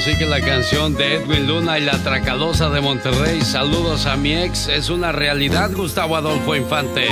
Así que la canción de Edwin Luna y la Tracalosa de Monterrey, Saludos a mi ex, es una realidad, Gustavo Adolfo Infante.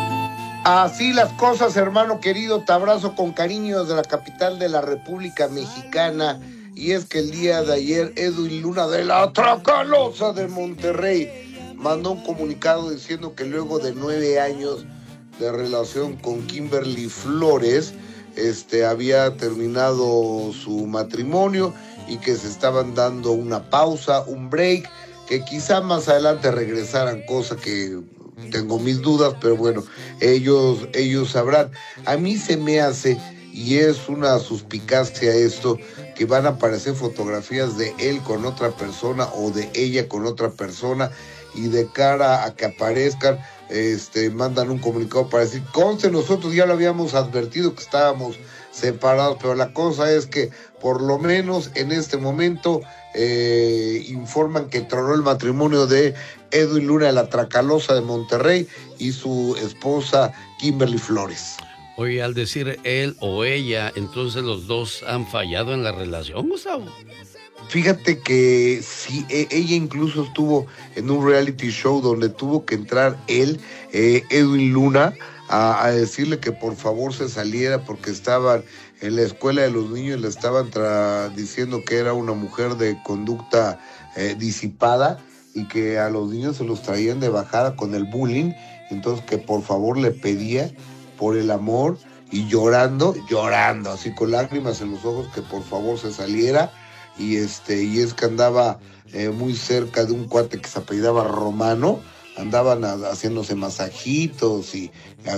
Así las cosas, hermano querido, te abrazo con cariño desde la capital de la República Mexicana. Y es que el día de ayer Edwin Luna de la Tracalosa de Monterrey mandó un comunicado diciendo que luego de 9 años de relación con Kimberly Flores, había terminado su matrimonio y que se estaban dando una pausa, un break, que quizá más adelante regresaran, cosa que tengo mis dudas, pero bueno, ellos sabrán. A mí se me hace, y es una suspicacia esto, que van a aparecer fotografías de él con otra persona o de ella con otra persona, y de cara a que aparezcan, mandan un comunicado para decir, conste, nosotros ya lo habíamos advertido que estábamos separados, pero la cosa es que por lo menos en este momento informan que tronó el matrimonio de Edwin Luna de la Tracalosa de Monterrey y su esposa Kimberly Flores. Oye, al decir él o ella, entonces los dos han fallado en la relación, Gustavo. Fíjate que sí, ella incluso estuvo en un reality show donde tuvo que entrar él, Edwin Luna, a decirle que por favor se saliera porque estaban en la escuela de los niños, le estaban diciendo que era una mujer de conducta disipada y que a los niños se los traían de bajada con el bullying, entonces que por favor le pedía por el amor y llorando, así con lágrimas en los ojos, que por favor se saliera. Y es que andaba muy cerca de un cuate que se apellidaba Romano, andaban haciéndose masajitos y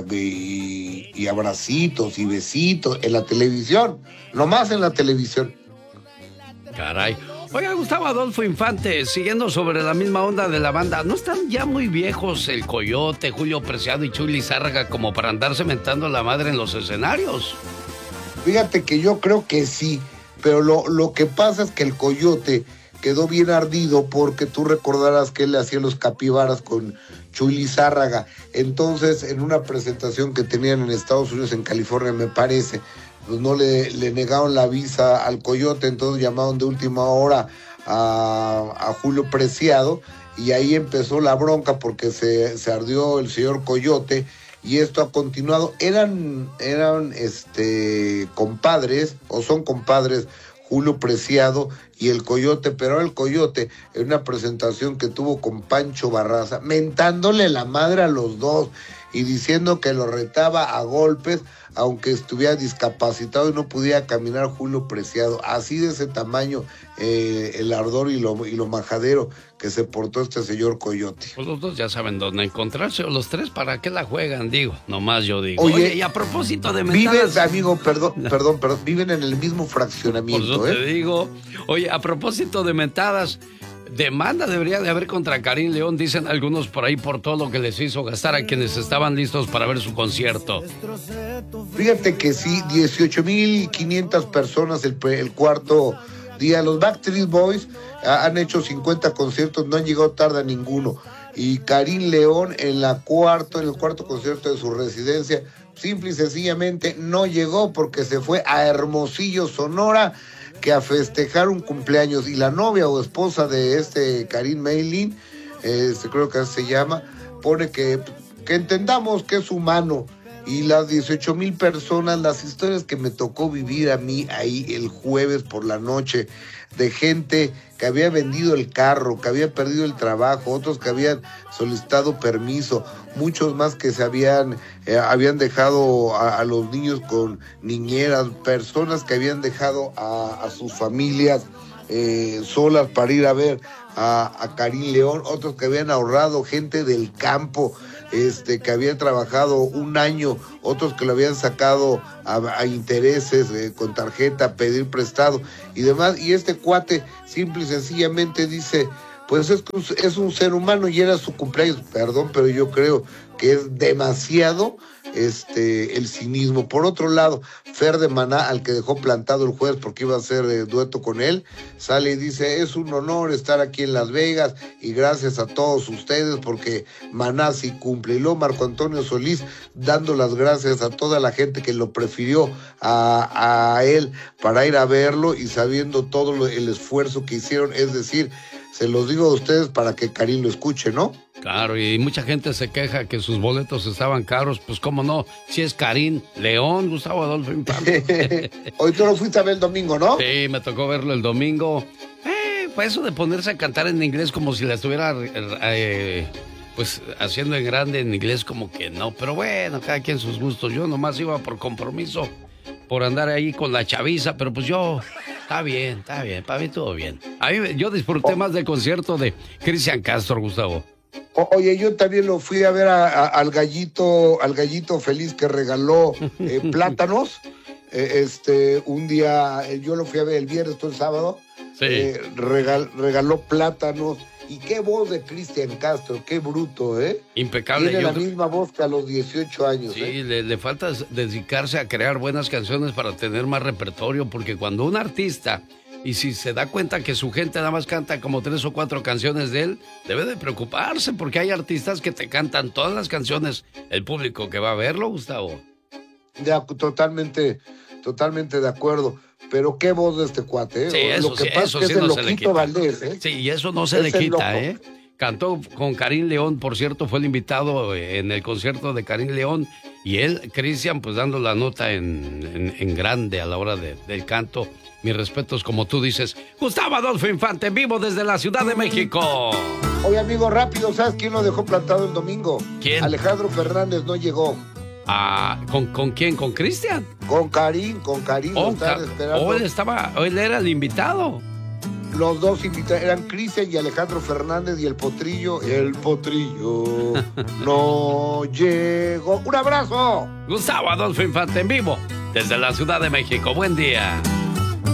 abracitos y besitos en la televisión, nomás en la televisión. Caray. Oiga, Gustavo Adolfo Infante, siguiendo sobre la misma onda de la banda, ¿no están ya muy viejos el Coyote, Julio Preciado y Chuy Lizárraga como para andarse mentando la madre en los escenarios? Fíjate que yo creo que sí, pero lo que pasa es que el Coyote quedó bien ardido porque tú recordarás que él le hacía los capibaras con Chuy Lizárraga. Entonces, en una presentación que tenían en Estados Unidos, en California, me parece, pues no le negaron la visa al Coyote, entonces llamaron de última hora a Julio Preciado y ahí empezó la bronca porque se ardió el señor Coyote. Y esto ha continuado. Eran compadres, o son compadres, Julio Preciado y el Coyote, pero ahora el Coyote, en una presentación que tuvo con Pancho Barraza, mentándole la madre a los dos y diciendo que lo retaba a golpes, aunque estuviera discapacitado y no pudiera caminar Julio Preciado. Así de ese tamaño el ardor y lo majadero que se portó este señor Coyote. Pues los dos ya saben dónde encontrarse, o los tres, ¿para qué la juegan? Digo, nomás yo digo. Oye, y a propósito de mentadas... Viven, amigo, perdón, viven en el mismo fraccionamiento, Por eso te digo. Oye, a propósito de mentadas, demanda debería de haber contra Karim León, dicen algunos por ahí, por todo lo que les hizo gastar a quienes estaban listos para ver su concierto. Fíjate que sí, 18,500 personas el cuarto día. Los Backstreet Boys han hecho 50 conciertos, no han llegado tarde a ninguno. Y Karim León en el cuarto concierto de su residencia, simple y sencillamente no llegó porque se fue a Hermosillo, Sonora, que a festejar un cumpleaños. Y la novia o esposa de Karim Meilin, creo que así se llama, pone que entendamos que es humano. Y las 18,000 personas, las historias que me tocó vivir a mí ahí el jueves por la noche, de gente que había vendido el carro, que había perdido el trabajo, otros que habían solicitado permiso, muchos más que se habían dejado a los niños con niñeras, personas que habían dejado a sus familias solas para ir a ver a Karim León, otros que habían ahorrado, gente del campo, que habían trabajado un año, otros que lo habían sacado a intereses, con tarjeta, pedir prestado y demás. Y este cuate simple y sencillamente dice, pues es un ser humano y era su cumpleaños, perdón, pero yo creo que es demasiado el cinismo. Por otro lado, Fer de Maná, al que dejó plantado el juez porque iba a hacer dueto con él, sale y dice, es un honor estar aquí en Las Vegas y gracias a todos ustedes porque Maná sí cumple. Y luego Marco Antonio Solís dando las gracias a toda la gente que lo prefirió a él para ir a verlo y sabiendo todo el esfuerzo que hicieron, es decir, se los digo a ustedes para que Karim lo escuche, ¿no? Claro, y mucha gente se queja que sus boletos estaban caros, pues cómo no, si es Karim León, Gustavo Adolfo Infante. Hoy tú lo fuiste a ver el domingo, ¿no? Sí, me tocó verlo el domingo. Pues eso de ponerse a cantar en inglés como si la estuviera pues haciendo en grande en inglés, como que no, pero bueno, cada quien sus gustos. Yo nomás iba por compromiso, por andar ahí con la chaviza, pero pues yo, está bien, para mí todo bien. Yo disfruté más del concierto de Cristian Castro, Gustavo. Oye, yo también lo fui a ver al gallito feliz que regaló plátanos. Un día, yo lo fui a ver el viernes, todo el sábado. Sí. Regaló plátanos. Y qué voz de Cristian Castro, qué bruto, ¿eh? Impecable. Tiene la misma voz que a los 18 años, Sí, le falta dedicarse a crear buenas canciones para tener más repertorio, porque cuando un artista, y si se da cuenta que su gente nada más canta como 3 o 4 canciones de él, debe de preocuparse, porque hay artistas que te cantan todas las canciones, el público que va a verlo, Gustavo. Totalmente de acuerdo. Pero qué voz de este cuate, ¿eh? Sí, eso lo que sí, pasa eso es sí que es no el se le loquito quita. Valdés, ¿eh? Sí, y eso no se le quita, ¿eh? Cantó con Karim León, por cierto, fue el invitado en el concierto de Karim León, y él, Cristian, pues dando la nota en grande a la hora del canto. Mis respetos, como tú dices. Gustavo Adolfo Infante, en vivo desde la Ciudad de México. Oye, amigo, rápido, ¿sabes quién lo dejó plantado el domingo? ¿Quién? Alejandro Fernández no llegó. ¿Con quién? ¿Con Cristian? Con Karim, lo estaban esperando. Él era el invitado. Los dos invitados eran Cristian y Alejandro Fernández y el Potrillo no llegó. ¡Un abrazo! Gustavo Adolfo Infante en vivo desde la Ciudad de México. Buen día.